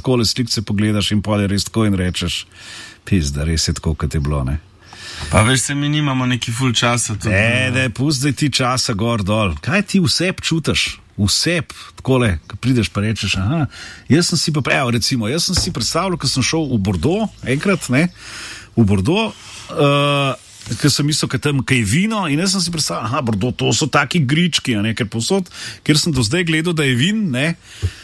takole slikce pogledaš in pol je res tako in rečeš, pizda, res je tako, kot je bilo, ne. Pa veš, se mi nimamo neki ful časa. Pusti ti časa gor dol. Kaj ti vse čutiš? Vse, takole, ko prideš pa rečeš, jaz sem si predstavljal, ko sem šel v Bordeaux, enkrat, ne, v Bordeaux, ker sem mislil, kaj je vino in jaz sem si predstavljal, Bordeaux, to so taki grički, ne, ker povsod, kjer sem do zdaj gledal, da je vin, ne,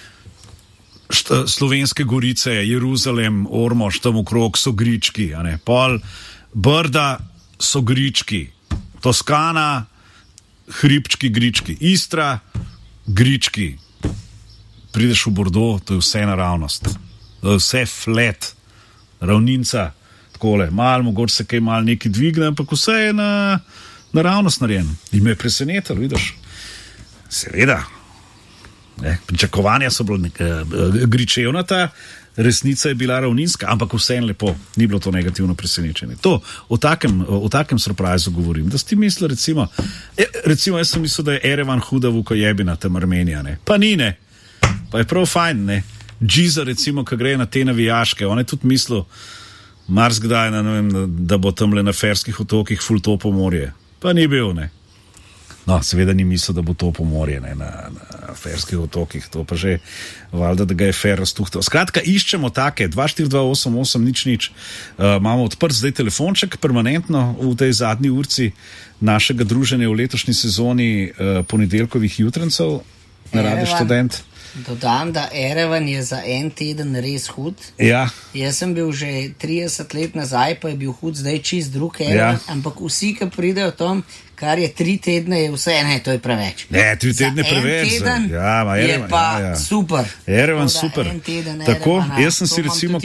Slovenske gorice, Jeruzalem, Ormož, tam okrog so grički, ne, pol Brda so grički, Toskana, hribčki, grički, Istra, grički. Prideš v Bordeaux, to je vse naravnost. To je vse flat, ravninca, takole, mogoče se kaj malo neki dvigne, ampak vse je naravnost narejen. In me je presenetilo, vidiš. Seveda, pričakovanja so bila gričevnata, resnica je bila ravninska, ampak vseeno lepo, ni bilo to negativno presenečenje. To, o takem surprizu govorim, da si ti mislil, recimo jaz sem mislil, da je Erevan huda vukojebina, tam Armenija, ne. Pa ni, ne. Pa je prav fajn, ne. Džiza, recimo, ko gre na te navijaške, on je tudi mislil, marsikdaj, da bo tamle na Ferskih otokih ful topo morje. Pa ni bil, ne. No, seveda ni mislil, da bo to pomorje, ne, na Ferskih otokih, to pa že valjda, da ga je Fer raztuhtal. Skratka, iščemo take, 24288, nič. Imamo odprt zdaj telefonček permanentno v tej zadnji urci našega druženja v letošnji sezoni ponedeljkovih jutrancev na Radiu Študent. Dodam, da Erevan je za en teden res hud. Ja. Jaz sem bil že 30 let nazaj, pa je bil hud, zdaj čist drug Erevan, ampak vsi, ki pridejo tam, kar je 3 tedne, je vse, ne, to je preveč. Ne, 3 tedne preveč. Teden je pa super. Erevan super. Tako, jaz sem si recimo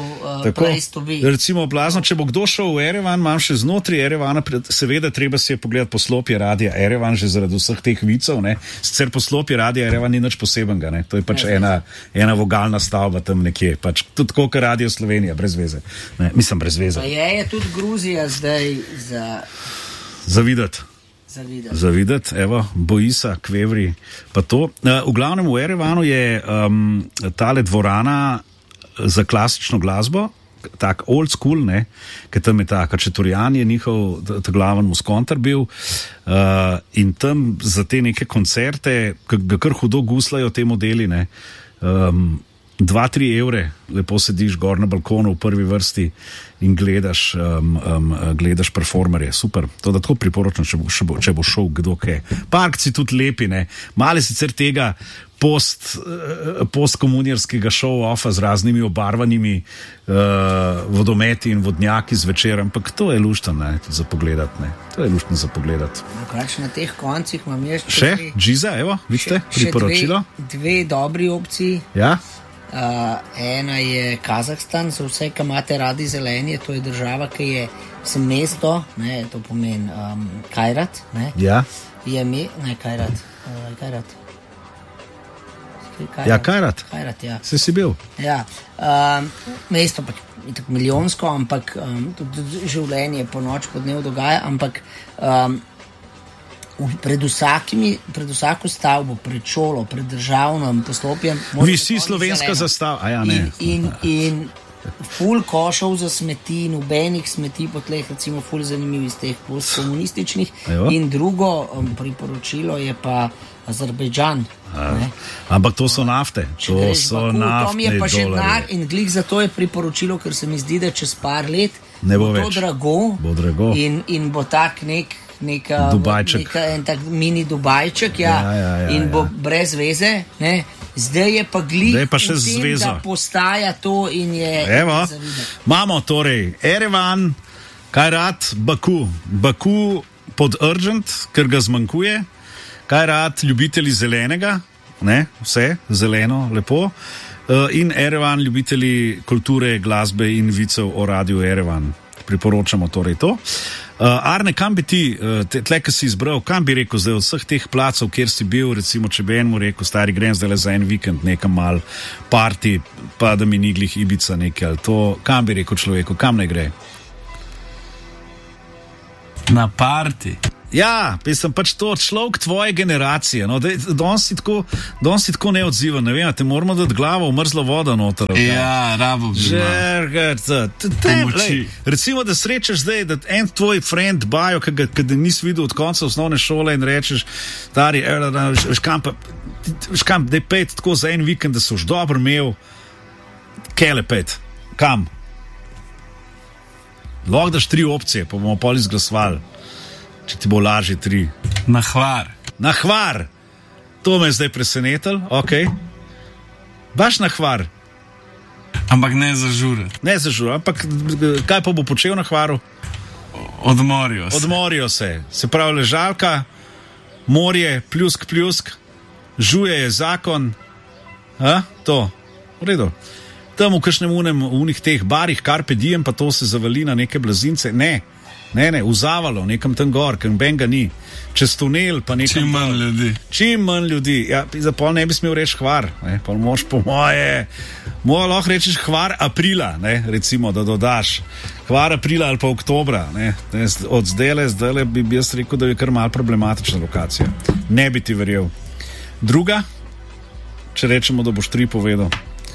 recimo blazno, če bo kdo šel v Erevan, imam še znotraj Erevana, seveda treba si je pogledati poslopje Radia Erevan, že zaradi vseh teh vicov, ne. Sicer poslopje Radia Erevan ni nič posebenega, ne. To je pač ena vogalna stavba tam nekje, pač tudi tako, kot Radio Slovenija, brez veze. Ne, mislim, brez veze. Pa je tudi Gruzija zdaj Zavideti, evo, Bojisa, Kvevri, pa to. V glavnem v Erevanu je tale dvorana za klasično glasbo, tak old school, ne, ker tam je ta Kačeturjan je njihov, ta glaven muskontar bil, in tam za te neke koncerte, ga kar hudo guslajo te modeli, ne, 2-3 evre, lepo sediš gor na balkonu v prvi vrsti in gledaš performerje, super. To da tako priporočam, če bo šel kdo kaj. Parkci tudi lepi, ne. Male sicer tega postkomunjarskega show-offa z raznimi obarvanimi vodometi in vodnjaki zvečer, ampak to je luštno, ne, za pogledati, ne. To je luštno za pogledati. Na teh koncih imam jaz še Džiza, evo, vidite, priporočilo. Dve dobri opciji. Ja. Ena je Kazahstan, za vse, ki imate radi zelenje, to je država, ki je mesto, ne, to pomeni Kajrat, ne. Ja. Kajrat. Ja, Kajrat. Kajrat, ja. Se si bil? Ja. Mesto pač je tako milijonsko, ampak tudi življenje po noč, po dnev dogaja, ampak pred vsako stavbo, pred šolo, pred državnim poslopjem visi slovenska zastava, ja, ne. In ful košov za smeti, nobenih smeti po tleh, recimo ful zanimiv iz teh postkomunističnih. In drugo priporočilo je pa Azerbejdžan. Ampak to so nafte. To so naftne dolarje. In glih zato je priporočilo, ker se mi zdi, da čez par let ne bo to drago. In bo tak en tak mini Dubajček, in bo brez veze, ne. Zdaj je pa glih še v tem, da postaja to in je zavidati. Imamo torej Erevan, Kajrat, Baku pod urgent, ker ga zmanjkuje, Kajrat, ljubitelji zelenega, ne, vse zeleno, lepo, in Erevan, ljubitelji kulture, glasbe in vicev o Radiu Erevan. Priporočamo torej to. Arne, kam bi ti, tle, ki si izbral, kam bi rekel zdaj od vseh teh placov, kjer si bil, recimo, če bi enemu rekel, stari, grem zdaj za en vikend, nekam mal party, pa da mi ni glih Ibica nekaj, ali to, kam bi rekel človeku, kam ne gre? Na party. Ja, sem pač to človek tvoje generacije. No, danes si tako neodziven, ne vem, te moramo dati glavo v mrzlo vodo noter. Ja, rabo bi. Recimo, da srečaš zdaj, da en tvoj friend bajo, ki ga nisi videl od konca osnovne šole in rečeš, stari, škam, da je pet tako za en vikend, da so už dobro imel, kele pet, kam? Lahko daš 3 opcije, pa bomo pol izglasovali. Če ti bo lažje 3. Na Hvar. Na Hvar. To me je zdaj presenetilo, ok. Baš na Hvar. Ampak ne za žure. Ne za žure, ampak kaj pa bo počel na Hvaru? Odmorijo se. Odmorijo se. Se pravi ležalka, morje, pljusk, žuje je zakon. To, v redu. Tam v kakšnem unih teh barih, Carpe Diem, pa to se zavali na neke blazince. Ne, v Zavalo, nekam tam gor, ker benga ni. Čez tunel, pa nekam. Čim manj ljudi. Ja, za pol ne bi smel reči Hvar, ne, pa moš po moje. Lahko rečeš Hvar aprila, ne, recimo, da dodaš. Hvar aprila ali pa oktobra, ne. Od zdajle bi jaz rekel, da je kar malo problematična lokacija. Ne bi ti verjel. Druga, če rečemo, da boš 3 povedal.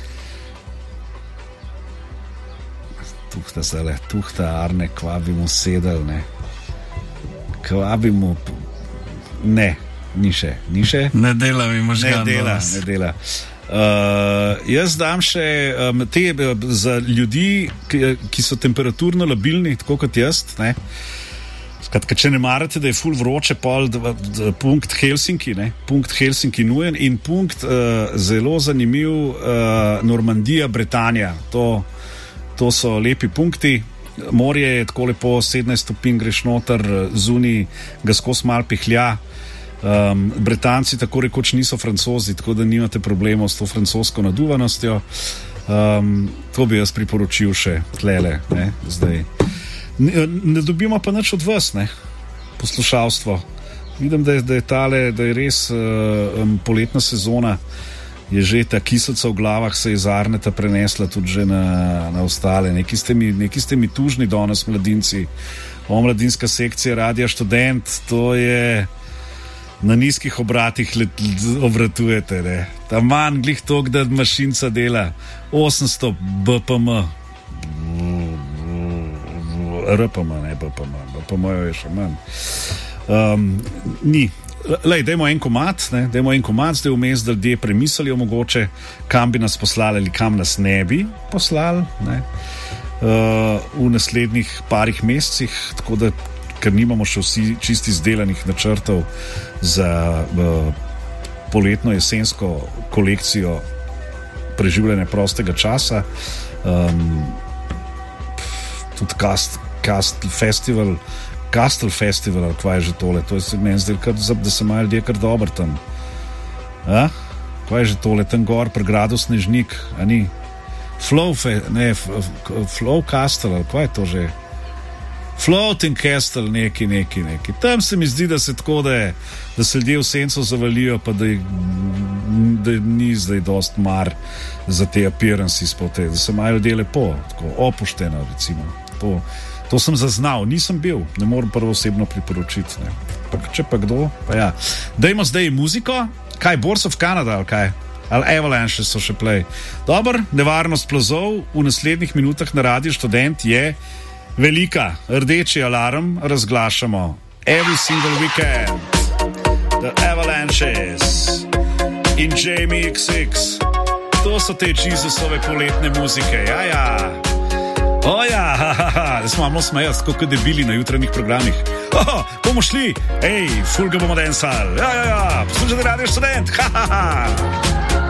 Tuhta, Arne, kva bi mu sedel, ne. Kva bi mu... Ne, ni še. Ne dela mi možgan. Ne dela. Jaz dam še te za ljudi, ki so temperaturno labilni, tako kot jaz, ne. Skratka, če ne marate, da je ful vroče, pol punkt Helsinki, ne. Punkt Helsinki nujen in punkt zelo zanimiv Normandija, Britanija. To so lepi punkti. Morje je tako lepo, 17 stopinj greš noter, zunaj ga skos mal pihlja. Britanci tako rekoč niso Francozi, tako da nimate problemov s to francosko naduvanostjo. To bi jaz priporočil še tlele, ne, zdaj. Ne dobimo pa nič od vas, ne, poslušalstvo. Vidim, da je res poletna sezona. Je že ta kislica v glavah se iz Arneta prenesla tudi že na ostale. Neki ste mi tužni danes, mladinci. Mladinska sekcija Radia Študent, to je na nizkih obratih obratujete, ne. Ta manj glih tok, da mašinca dela 800 BPM. RPM, ne BPM. BPM je še manj. Ni. Lej, dajmo en komad, zdaj vmes, da ljudje premislili mogoče, kam bi nas poslali ali kam nas ne bi poslali, ne, v naslednjih parih mesecih, tako da, ker nimamo še vsi čisti izdelanih načrtov za poletno jesensko kolekcijo preživljanja prostega časa. Tudi Castle Festival, ali kva je že tole, to je meni zdaj, da se imajo ljudje kar dober tam. Kva je že tole, tam gor, pri gradu Snežnik, a ni? Flow Castle, ali kva je to že? Floating Castle, neki. Tam se mi zdi, da se tako, da se ljudje v senco zavalijo, pa da ni zdaj dost mar za te appearances, da se imajo ljudje lepo, tako opušteno, recimo. To sem zaznal, nisem bil, ne moram prvo osebno priporočiti. Ne. Če pa kdo, pa ja. Dajmo zdaj muziko, kaj, Boards of Canada ali kaj? Ali Avalanche so še play. Dobar, nevarnost plazov v naslednjih minutah na Radiu Študent je velika. Rdeči alarm razglašamo. Every single weekend. The Avalanches in Jamie XX. To so te Jesusove poletne muzike, ja. Da smo malo smejali, kot debili na jutranjih programih. Bomo šli, full ga bomo densali. Ja, poslušajte Radio Študent,